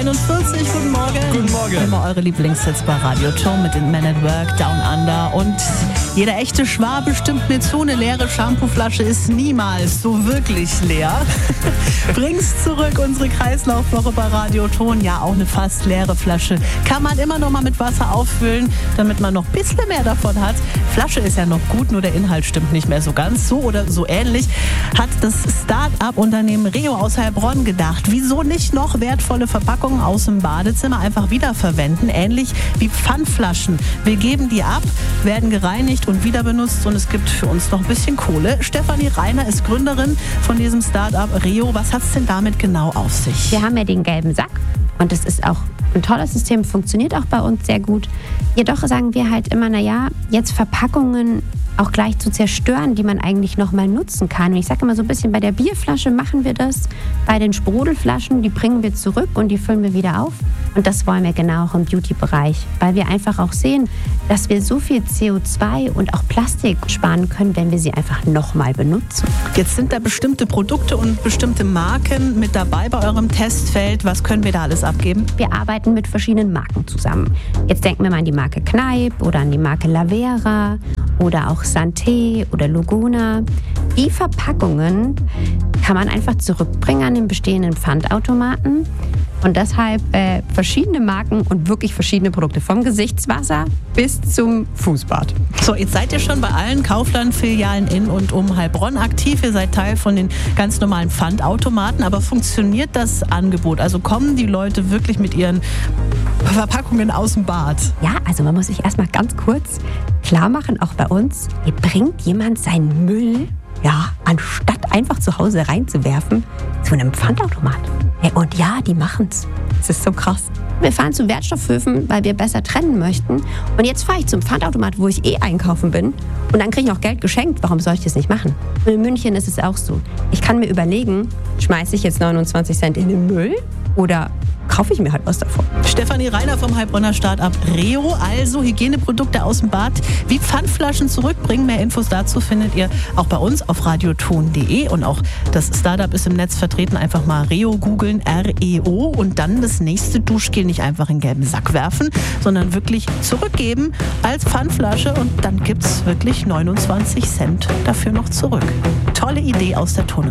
8:41 Guten Morgen. Guten Morgen. Immer eure Lieblingshits bei Radio Ton mit den Men at Work, Down Under. Und jeder echte Schwabe stimmt mir zu, eine leere Shampooflasche ist niemals so wirklich leer. Bring's zurück, unsere Kreislaufwoche bei Radio Ton. Ja, auch eine fast leere Flasche kann man immer noch mal mit Wasser auffüllen, damit man noch ein bisschen mehr davon hat. Flasche ist ja noch gut, nur der Inhalt stimmt nicht mehr so ganz. So oder so ähnlich hat das Start-up-Unternehmen Reo aus Heilbronn gedacht. Wieso nicht noch wertvolle Verpackungen aus dem Badezimmer einfach wiederverwenden? Ähnlich wie Pfandflaschen. Wir geben die ab, werden gereinigt und wieder benutzt und es gibt für uns noch ein bisschen Kohle. Stefanie Reiner ist Gründerin von diesem Start-up Reo. Was hat es denn damit genau auf sich? Wir haben ja den gelben Sack und das ist auch ein tolles System, funktioniert auch bei uns sehr gut. Jedoch sagen wir halt immer, jetzt Verpackungen auch gleich zu zerstören, die man eigentlich nochmal nutzen kann. Und ich sage immer so ein bisschen, bei der Bierflasche machen wir das, bei den Sprudelflaschen, die bringen wir zurück und die füllen wir wieder auf. Und das wollen wir genau auch im Beauty-Bereich, weil wir einfach auch sehen, dass wir so viel CO2 und auch Plastik sparen können, wenn wir sie einfach nochmal benutzen. Jetzt sind da bestimmte Produkte und bestimmte Marken mit dabei bei eurem Testfeld. Was können wir da alles abgeben? Wir arbeiten mit verschiedenen Marken zusammen. Jetzt denken wir mal an die Marke Kneipp oder an die Marke Lavera oder auch Santé oder Lugona. Die Verpackungen kann man einfach zurückbringen an den bestehenden Pfandautomaten. Und deshalb verschiedene Marken und wirklich verschiedene Produkte. Vom Gesichtswasser bis zum Fußbad. So, jetzt seid ihr schon bei allen Kaufland-Filialen in und um Heilbronn aktiv. Ihr seid Teil von den ganz normalen Pfandautomaten. Aber funktioniert das Angebot? Also kommen die Leute wirklich mit ihren Verpackungen aus dem Bad? Ja, also man muss sich erstmal ganz kurz klar machen, auch bei uns, hier bringt jemand seinen Müll, anstatt einfach zu Hause reinzuwerfen, zu einem Pfandautomat. Und ja, die machen's. Das ist so krass. Wir fahren zu Wertstoffhöfen, weil wir besser trennen möchten. Und jetzt fahre ich zum Pfandautomat, wo ich einkaufen bin. Und dann kriege ich auch Geld geschenkt. Warum soll ich das nicht machen? Und in München ist es auch so. Ich kann mir überlegen, schmeiße ich jetzt 29 Cent in den Müll oder kaufe ich mir halt was davon. Stefanie Reiner vom Heilbronner Start-up Reo, also Hygieneprodukte aus dem Bad, wie Pfandflaschen zurückbringen. Mehr Infos dazu findet ihr auch bei uns auf radioton.de und auch das Start-up ist im Netz vertreten. Einfach mal Reo googeln, R-E-O und dann das nächste Duschgel nicht einfach in den gelben Sack werfen, sondern wirklich zurückgeben als Pfandflasche und dann gibt's wirklich 29 Cent dafür noch zurück. Tolle Idee aus der Tonne.